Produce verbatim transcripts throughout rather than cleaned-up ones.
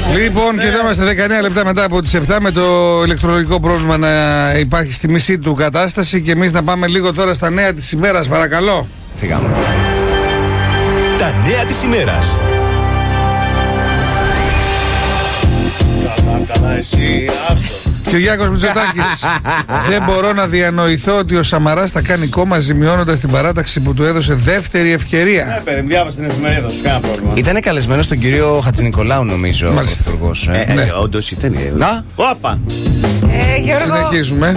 Λοιπόν, και εδώ είμαστε δεκαεννέα λεπτά μετά από τις επτά με το ηλεκτρολογικό πρόβλημα να υπάρχει στη μισή του κατάσταση και εμείς να πάμε λίγο τώρα στα νέα της ημέρας, παρακαλώ. Φύγαμε. Τα νέα της ημέρας. Καλά, καλά, εσύ, άστο. Κυριάκος Μητσοτάκης. Δεν μπορώ να διανοηθώ ότι ο Σαμαράς θα κάνει κόμμα ζημιώνοντας την παράταξη που του έδωσε δεύτερη ευκαιρία. Ναι, παιδί, διάβασε την εφημερίδα σου, κανένα πρόβλημα. Ήταν καλεσμένο στον κύριο Χατζηνικολάου, νομίζω, ο πρωθυπουργός. Ε, Ναι. ε, όντως ήταν. Να. Όπα. Ε, Γιώργο. Συνεχίζουμε.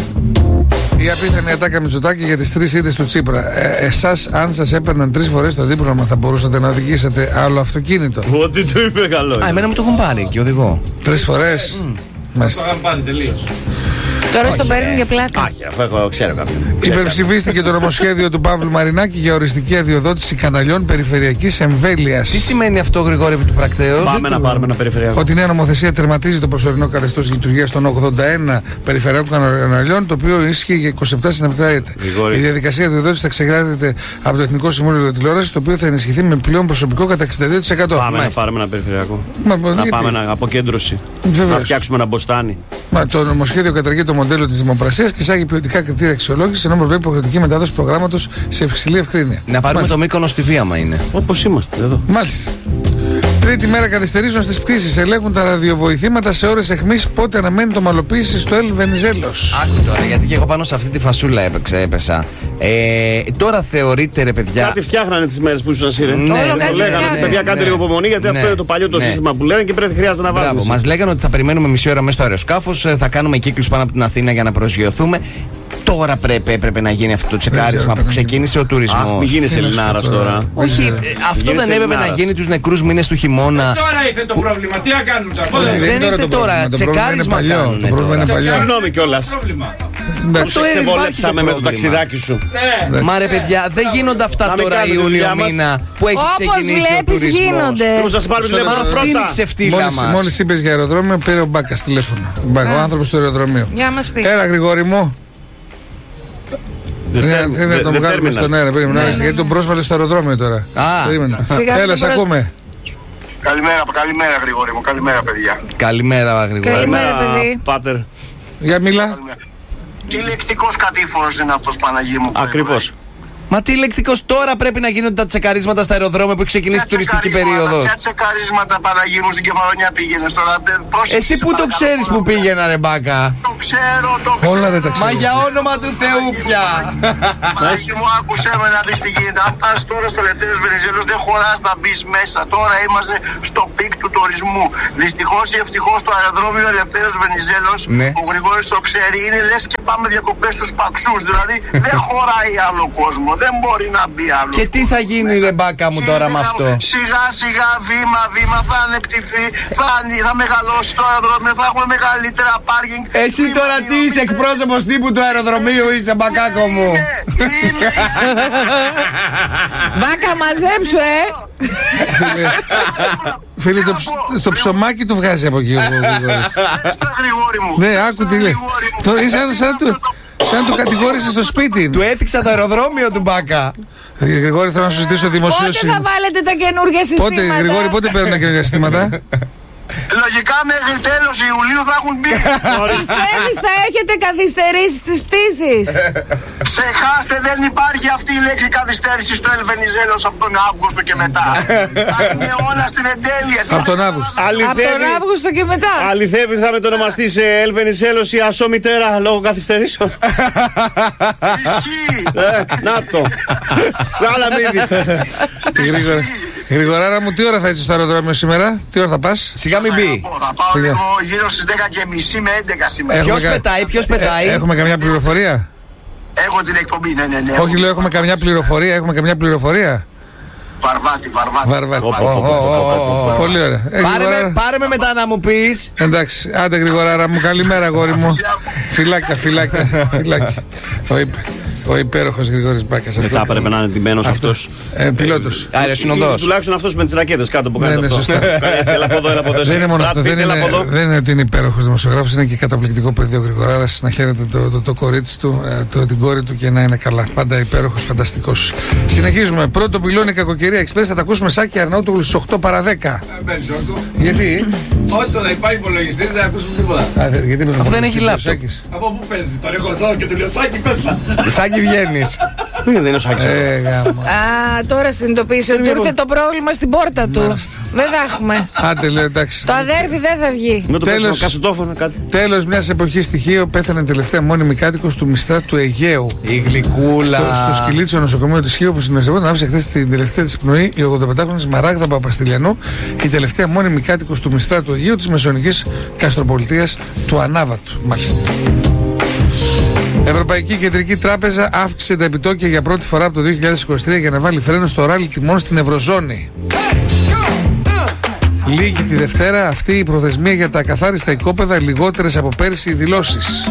Η απίθανη ατάκα Μητσοτάκη για τις τρεις ήττες του Τσίπρα. Ε, εσάς, αν σας έπαιρναν τρεις φορές το δίπλωμα, θα μπορούσατε να οδηγήσετε άλλο αυτοκίνητο? Ό,τι του είπε καλό. Α, εμένα μου το έχουν πάρει και οδηγώ. Τρεις φορές. Μάλιστα. Το είχαν πάρει τελείως. Τώρα στον παίρνει για πλάκα. Άχι, αφού έχω, ξέρω κάποιον. Υπερψηφίστηκε το νομοσχέδιο του Παύλου Μαρινάκη για οριστική αδειοδότηση καναλιών περιφερειακής εμβέλειας. Τι σημαίνει αυτό, Γρηγόρη, του πρακτέου? Πάμε να πάρουμε ένα περιφερειακό. Ότι η νέα νομοθεσία τερματίζει το προσωρινό καθεστώς λειτουργίας των ογδόντα ένα περιφερειακών καναλιών, το οποίο ίσχυε για είκοσι επτά συναπτά έτη. Γρηγόρη. Η διαδικασία αδειοδότησης θα εξεγράφεται από το Εθνικό Συμβούλιο Τηλεόρασης, το οποίο θα ενισχυθεί με πλέον προσωπικό κατά εξήντα δύο τοις εκατό. Πάμε να πάρουμε ένα περιφερειακό. Μα, Να γιατί? πάμε να αποκέντρωση. Βεβαίως. Να φτιάξουμε ένα μποστάνι. Μα το νομοσχέδιο καταργεί το μοντέλο της δημοπρασίας και εισάγει ποιοτικά κριτήρια αξιολόγησης, ενώ προβλέπει υποχρεωτική μετάδοση προγράμματος σε υψηλή ευκρίνεια. Να πάρουμε Μάλιστα. το Μύκονο στη βία, μα είναι. Όπως είμαστε εδώ. Μάλιστα. Τρίτη μέρα καθυστερήσεων στις πτήσεις. Ελέγχουν τα ραδιοβοηθήματα σε ώρες αιχμής. Πότε αναμένει το μαλοποίηση στο Ελ Βενιζέλος. Άκου τώρα, γιατί και εγώ πάνω σε αυτή τη φασούλα έπαιξα, έπεσα. Ε, τώρα θεωρείτε, ρε παιδιά. Κάτι φτιάχνανε τις μέρες που ήσουν ασύρε. Ναι, Όλο ναι, κάτι Το λέγανε, ναι, παιδιά, ναι, κάντε ναι. λίγο υπομονή, γιατί Ναι, αυτό είναι το παλιό το ναι. σύστημα που λένε και πρέπει χρειάζεται να Μπράβο, βάλουμε. μας λέγανε ότι θα περιμένουμε μισή ώρα μέσα στο αεροσκάφος, θα κάνουμε κύκλους πάνω από την Αθήνα για να προσγειωθούμε. Τώρα πρέπει, έπρεπε να γίνει αυτό το τσεκάρισμα που ξεκίνησε ο Αχ, τουρισμός. μην γίνεις Τι να σου Ελληνάρας πω τώρα. τώρα. Όχι, ε, αυτό Γίνεσαι δεν έπρεπε να Ελληνάρας. γίνει τους νεκρούς μήνες του χειμώνα. Τώρα ήρθε το πρόβλημα. Τι να κάνουμε τώρα. Δεν Δεν είναι τώρα ήρθε το τώρα, πρόβλημα. Το πρόβλημα είναι τσεκάρισμα παλιό. κάνουνε Το πρόβλημα είναι τώρα. παλιό. Συγγνώμη κιόλας. Πρόβλημα. Εντάξει. Το Σε υπάρχει βολέψαμε το με το πρόβλημα. ταξιδάκι σου. Ναι. Μα ρε παιδιά, δεν γίνονται αυτά Να μην τώρα κάνετε τη Ιούνιο δουλειά μας. μήνα που έχει Όπως ξεκινήσει ο βλέπεις τουρισμός. γίνονται. Πώς θα σε πάρουμε Μισό τηλέφωνο λεπτό. Αυτή είναι η πρώτα. ξεφτύλα Μόλις, μας. μόλις είπες για αεροδρόμιο, πήρε ο Μπάκας τηλέφωνο. Μπάκα, ο άνθρωπος του αεροδρομίου. Για να μας πει. Έλα, Γρηγόρη μου. Δεν Δεν θέλουμε- δεν θα δεν- τον δεν βγάλουμε terminal. στον αέρα. Περίμενα, Ναι, ναι, γιατί ναι. τον πρόσβαλε στο αεροδρόμιο τώρα. Α. Περίμενα. Σιγά Έλα, τον σε προσ- ακούμε. Καλημέρα, καλημέρα Γρηγόρη μου, καλημέρα παιδιά. Καλημέρα, Γρηγόρη. Καλημέρα, παιδί. Πάτερ. Για μιλά. Καλημέρα. Τι λεκτικός κατήφορος είναι αυτός Παναγί μου? που Ακριβώς. έβγαλε? Μα τι λεκτικός, τώρα πρέπει να γίνονται τα τσεκαρίσματα στα αεροδρόμια που έχει ξεκινήσει η Ποια τουριστική τσεκαρίσματα, περίοδος. Ποια τσεκαρίσματα Παναγί μου στην Κεφαλονιά πήγαινες τώρα? δεν- πρόσεξε, Εσύ σε που το παρακαλώ ξέρεις πάρα που πολύ. πήγαινα, ρε Μπάκα. Το ξέρω, το ξέρω. Όλα ρε τα Μα ξέρω. για όνομα του Θεού πια. Παναγί μου, άκουσέ με να δεις τι γίνεται. Αν πας τώρα στο Ελευθέριος Βενιζέλος δεν χωράς να μπεις μέσα. Τώρα είμαστε στο πικ του τουρισμού. Δυστυχώς ή ευτυχώς το αεροδρόμιο Ελευθέριος Βενιζέλος, Ναι. ο Γρηγόρης το ξέρει, είναι λες και πάμε διακοπές στους Παξούς. Δηλαδή δεν χωράει άλλο κόσμο. Δεν μπορεί να μπει άλλο. Και τι θα γίνει, ρε Μπάκα μου, τώρα με αυτό? Σιγά σιγά, βήμα βήμα θα ανεπτυθεί, θα, ανοι- θα μεγαλώσει το αεροδρόμιο, θα έχουμε μεγαλύτερα πάρκινγκ. Εσύ Βήμα, τώρα βήμα, τι είσαι, βήμα. εκπρόσωπος τύπου του αεροδρομίου είσαι, Μπακάκο μου. Είμαι, είμαι. Μπάκα, μαζέψου, ε! Φίλε, το, ψ- το ψωμάκι του βγάζει από εκεί ο Γρηγόρης. Στα Γρηγόρη μου. Ναι, άκου τι λέει. Γρηγόρη μου. Τώρα είσαι σαν, σαν, του- σαν να του κατηγόρησε στο σπίτι. Του έθιξα το αεροδρόμιο του Μπάκα. Ε, Γρηγόρη, θέλω να σου ζητήσω δημοσίω. Πότε θα βάλετε τα καινούργια συστήματα? Πότε, Γρηγόρη, πότε παίρνουν τα καινούργια συστήματα? Λογικά μέχρι τέλος Ιουλίου θα έχουν μπει. Πιστεύεις θα έχετε καθυστερήσει τις πτήσεις? Ξεχάστε, δεν υπάρχει αυτή η λέξη καθυστέρηση στο Ελβενιζέλος από τον Αύγουστο και μετά. Θα είναι όλα στην εντέλεια. Από τον Αύγουστο. Από τον Αληθεύει. Αύγουστο και μετά. Αληθεύει θα μετονομαστεί σε Ελβενιζέλος ή Ασό μητέρα λόγω καθυστερήσεων. Ισχύει. Ε, Να το. Άλλα μύδι. Γρήγορα. Γρηγοράρα μου, τι ώρα θα είσαι στο αεροδρόμιο σήμερα? Τι ώρα θα πας? Σιγά μην Θα μπει. πω, Θα πάω Φύγε. λίγο γύρω στις δέκα και μισή με έντεκα σήμερα. Έχουμε Ποιος κα- πετάει, ποιος πετάει? Ε, Έχουμε καμιά πληροφορία? Έχω την εκπομπή, ναι, ναι, ναι. Όχι, λέω, έχουμε καμιά πληροφορία. Έχουμε καμιά πληροφορία. Βαρβάτη, βαρβάτη. Βαρβάτη. Ω, ω, ω, ω, ω. Πολύ ωραία. Ε, Πάρε με, Γρηγοράρα. πάρε με μετά να μου πεις. Εντάξει, άντε Γρηγοράρα μου, καλημέρα αγόρι μου. Φυλάκια, φυλάκια, φυλάκια. Το είπε. Ο υπέροχος Γρηγόρης Μπάκας. Μετά έπρεπε να είναι ντυμένος αυτός. Ε, πιλότος. Αεροσυνοδός. Τουλάχιστον αυτός με τις ρακέτες κάτω που κάνει Ναι, ναι, αυτό. σωστά. Έτσι, έλα από εδώ, έλα από εδώ. Δεν είναι μόνο αυτό. Δεν είναι, δεν είναι ότι είναι υπέροχος δημοσιογράφος, είναι και καταπληκτικό παιδί ο Γρηγοράρας. Να χαίρεται το, το, το κορίτσι του, το, την κόρη του και να είναι καλά. Πάντα υπέροχος, φανταστικός. Συνεχίζουμε. Πρώτο πυλώνει κακοκαιρία εξπρές. Θα τα ακούσουμε Σάκη Αρναούτογλου στις οκτώ παρά δέκα. Γιατί? Όσο θα υπάρχει υπολογιστής δεν ακούσουμε τίποτα. Α, γιατί Αυτό δεν έχει λάπτοπ. Από πού παίζει, τον έχω εδώ και του λέω Σάκη πες τα. Σάκη βγαίνεις. Δεν είναι ο Σάκης. Ε, γάμα. Α, τώρα συνειδητοποίησε ότι ήρθε το πρόβλημα στην πόρτα του. Δεν θα έχουμε. Άντε, λέω εντάξει. Το αδέρφι δεν θα βγει. Με το Τέλος. πέσουμε κασετόφωνο κάτι. Τέλος μιας εποχής στοιχείο, πέθανε τελευταία μόνιμη κάτοικος του Μιστρά του Αιγαίου. Η γλυκούλα. Στο, στο σκυλίτσιο νοσοκομείο της Χίου που συνεργαζόταν, άφησε χθες την τελευταία της πνοή η ογδοπεντάχρονη Μαράγδα Παπαστηλιανού, η τελευταία μόνιμη κάτοικος του Μιστρά του Αιγαίου της Μεσαιωνικής Καστροπολιτείας του Ανάβατου. Μάλιστα. Ευρωπαϊκή Κεντρική Τράπεζα αύξησε τα επιτόκια για πρώτη φορά από το δύο χιλιάδες είκοσι τρία για να βάλει φρένο στο ράλι τιμών στην Ευρωζώνη. Λίγη τη Δευτέρα αυτή η προθεσμία για τα ακαθάριστα οικόπεδα, λιγότερες από πέρυσι οι δηλώσεις.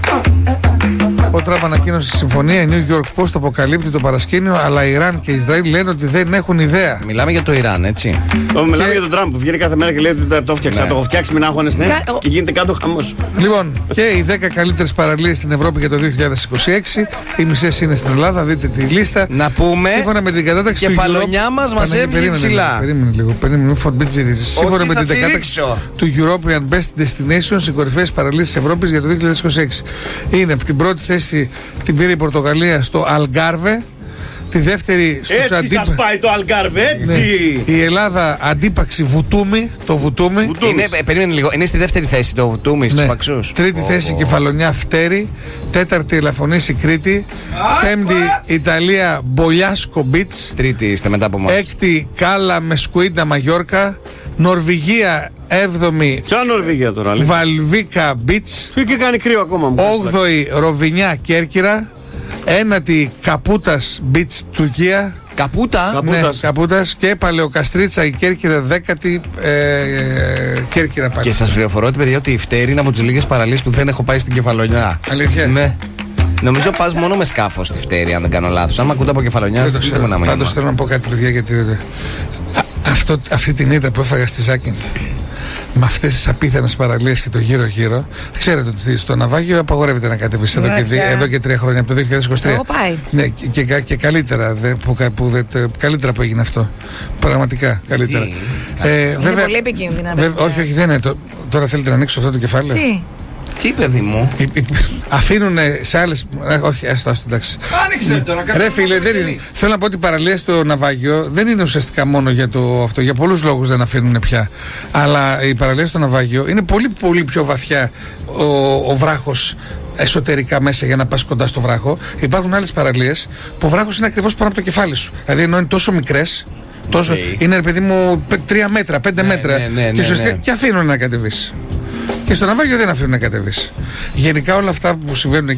Ο Τραμπ ανακοίνωσε τη συμφωνία, η New York Post αποκαλύπτει το παρασκήνιο, αλλά Ιράν και Ισραήλ λένε ότι δεν έχουν ιδέα. Μιλάμε για το Ιράν, έτσι. Μιλάμε για τον Τραμπ που βγαίνει κάθε μέρα και λέει ότι το φτιάξα. Το έχω φτιάξει, μην άγχωνες, ναι. Και γίνεται κάτω χαμός. Λοιπόν, και οι δέκα καλύτερες παραλίες στην Ευρώπη για το δύο χιλιάδες είκοσι έξι. Οι μισές είναι στην Ελλάδα, δείτε τη λίστα. Να πούμε. Σύμφωνα με την κατάταξη του κεφαλονιά μας μας έβγαινε ψηλά. Περίμενε λίγο, περίμενε, μην φωτμπίτζιρίζεις. Σύμφωνα με την κατάταξη του European Best Destinations, οι κορυφαίες παραλίες της Ευρώπης για το δύο χιλιάδες είκοσι έξι είναι από την πρώτη θέση την πήρε η Πορτογαλία στο Αλγκάρβε. Τη δεύτερη στους Έτσι αντίπα... σας πάει το Αλγκάρβε, έτσι. Ναι. Η Ελλάδα αντίπαξη Βουτούμι. Το Βουτούμι. Είναι, περίμενε λίγο, είναι στη δεύτερη θέση το Βουτούμι στους Ναι. Παξούς. Τρίτη oh, θέση oh. Κεφαλονιά Φτέρη. Τέταρτη Ελαφωνήση Κρήτη. Πέμπτη Ιταλία Μπολιάσκο Μπίτς. Τρίτη είστε μετά από εμάς. Έκτη Κάλα Μεσκουίντα Μαγιόρκα. Νορβηγία έβδομη. Ποια Νορβηγία τώρα, λέει. Βαλβίκα Μπίτς. Και κάνει κρύο ακόμα. Όγδοη Ροβινιά Κέρκυρα. Ένατη Καπούτας Μπίτς Τουρκία. Καπούτα. Καπούτας. Ναι, Καπούτας. Και Παλαιοκαστρίτσα η Κέρκυρα δέκατη ε, ε, Κέρκυρα πάλι. Και σας πληροφορώ ότι παιδιά ότι η Φτέρη είναι από τις λίγες παραλίες που δεν έχω πάει στην Κεφαλονιά. Αλήθεια. Ναι. Νομίζω πας μόνο με σκάφο στη Φτέρη, αν δεν κάνω λάθος. Αν με ακούτε από Κεφαλονιά, Δεν το στείλτε ξέρω. μου ένα μήνυμα. Πάντως θέλω να πω κάτι, παιδιά, γιατί α, αυτό, αυτή την ήττα που έφαγα στη Ζάκυνθ με αυτές τις απίθανες παραλίες και το γύρω-γύρω. Ξέρετε ότι στο ναυάγιο απαγορεύεται να κατεβείς εδώ, εδώ και τρία χρόνια από το δύο χιλιάδες είκοσι τρία. Εγώ πάει. Ναι, και, και, και καλύτερα, δε, που, που, δε, καλύτερα που έγινε αυτό. Πραγματικά καλύτερα. Τι? Ε, είναι βέβαια, πολύ επικίνδυνα. βέβαια, όχι, όχι, δεν είναι. Το, τώρα θέλετε να ανοίξω αυτό το κεφάλαιο. Τι? Τι παιδί μου. Αφήνουν σε άλλες. Όχι, άστο, άστο, εντάξει. Άνοιξε τώρα, κάτι. Ρε φίλε, δεν είναι. Θέλω να πω ότι η παραλία στο ναυάγιο δεν είναι ουσιαστικά μόνο για το αυτό. Για πολλούς λόγους δεν αφήνουν πια. Αλλά η παραλία στο ναυάγιο είναι πολύ πολύ πιο βαθιά ο, ο βράχος εσωτερικά μέσα για να πας κοντά στο βράχο. Υπάρχουν άλλες παραλίες που ο βράχος είναι ακριβώς πάνω από το κεφάλι σου. Δηλαδή ενώ είναι τόσο μικρές. Τόσο, Okay. Είναι, ρε παιδί μου, τρία μέτρα, πέντε Ναι, μέτρα. ναι, ναι, και, ναι, ναι. και αφήνουν να κατεβείς. Και στο ναυάγιο δεν αφήνουν να κατεβείς. Γενικά όλα αυτά που συμβαίνουν